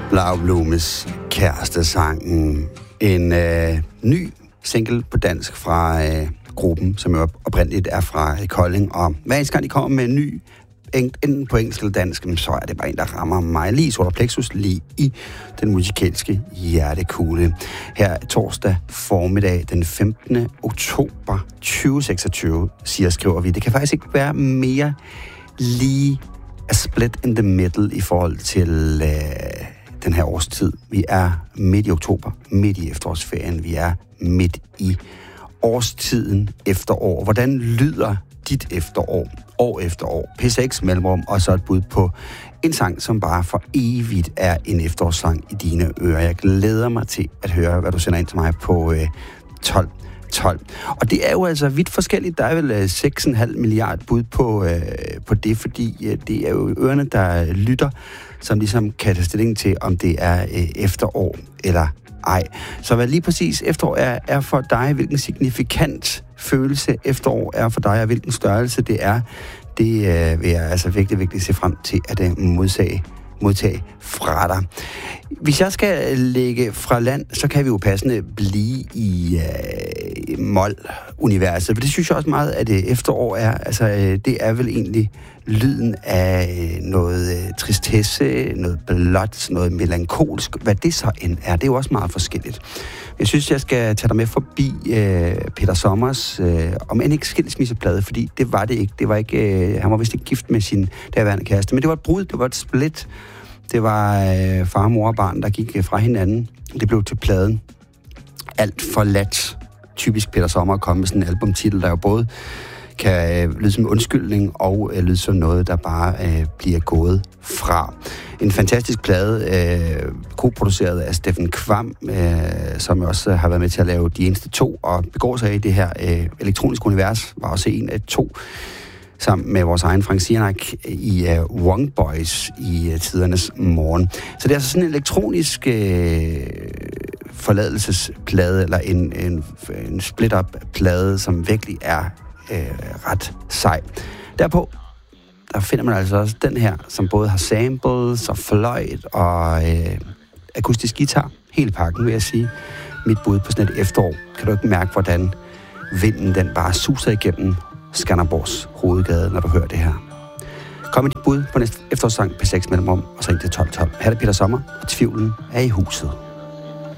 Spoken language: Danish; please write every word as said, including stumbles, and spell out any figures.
Blaublumes Kærestesangen. En øh, ny single på dansk fra øh, gruppen, som jo oprindeligt er fra Kolding. Og hver eneste gang de kommer med en ny, enten på engelsk eller dansk, så er det bare en, der rammer mig lige solar plexus, lige i den musikalske hjertekugle. Her torsdag formiddag den femtende oktober tyve seksogtyve, siger skriver vi. Det kan faktisk ikke være mere lige a split in the middle i forhold til øh, den her årstid. Vi er midt i oktober, midt i efterårsferien. Vi er midt i årstiden efterår. Hvordan lyder dit efterår, år efter år? P seks mellemrum, og så et bud på en sang, som bare for evigt er en efterårssang i dine ører. Jeg glæder mig til at høre, hvad du sender ind til mig på øh, tolv tolv. Og det er jo altså vidt forskelligt. Der er vel øh, seks komma fem milliard bud på, øh, på det, fordi øh, det er jo ørerne, der lytter, som ligesom kan tage stilling til, om det er øh, efterår eller ej. Så hvad lige præcis efterår er, er for dig, hvilken signifikant følelse efterår er for dig, og hvilken størrelse det er, det øh, vil jeg altså virkelig, virkelig se frem til at øh, modtage, modtage fra dig. Hvis jeg skal lægge fra land, så kan vi jo passende blive i øh, mol-universet, for det synes jeg også meget, at det efterår er. Altså, øh, det er vel egentlig lyden af noget øh, tristesse, noget blåt, noget melankolsk, hvad det så end er. Det er jo også meget forskelligt. Jeg synes, jeg skal tage dig med forbi øh, Peter Sommers, øh, om end ikke skilsmisseplade, fordi det var det ikke. Det var ikke øh, han var vist ikke gift med sin derværende kæreste, men det var et brud, det var et split. Det var øh, far, mor og barn, der gik øh, fra hinanden. Det blev til pladen Alt for lat. Typisk Peter Sommer at komme med sådan en albumtitel, der jo både kan øh, lyde som undskyldning og øh, lyde som noget, der bare øh, bliver gået fra. En fantastisk plade, øh, koproduceret af Steffen Kvam, øh, som også har været med til at lave De Eneste To, og begår sig i det her øh, elektroniske univers, var også en af to, sammen med vores egen Frank Siernak i uh, Wong Boys i uh, tidernes morgen. Så det er altså sådan en elektronisk uh, forladelsesplade, eller en, en, en split-up-plade, som virkelig er uh, ret sej. Derpå, der finder man altså også den her, som både har samples og fløjt og uh, akustisk guitar. Hele pakken, vil jeg sige. Mit bud på sådan et efterår. Kan du ikke mærke, hvordan vinden den bare suser igennem Skanderborgs hovedgade, når du hører det her. Kom med dit bud på næste efterårssang P seks mellemrum, og så ind til tolv tolv. Her er det Peter Sommer, og tvivlen er i huset.